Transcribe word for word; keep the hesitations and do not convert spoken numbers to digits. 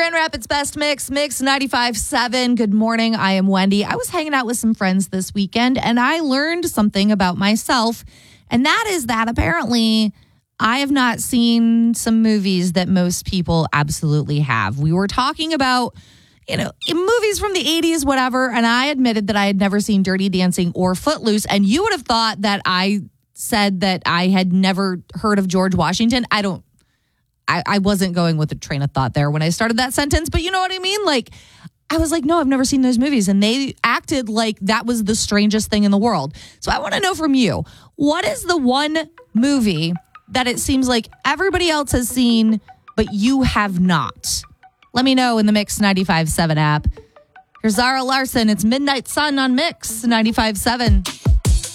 Grand Rapids Best Mix, Mix ninety-five point seven. Good morning. I am Wendy. I was hanging out with some friends this weekend, and I learned something about myself, and that is that apparently I have not seen some movies that most people absolutely have. We were talking about, you know, movies from the eighties, whatever, and I admitted that I had never seen Dirty Dancing or Footloose, and you would have thought that I said that I had never heard of George Washington. I don't I, I wasn't going with a train of thought there when I started that sentence, but you know what I mean? Like, I was like, no, I've never seen those movies. And they acted like that was the strangest thing in the world. So I want to know from you, what is the one movie that it seems like everybody else has seen, but you have not? Let me know in the Mix ninety-five point seven app. Here's Zara Larson. It's Midnight Sun on Mix ninety-five point seven.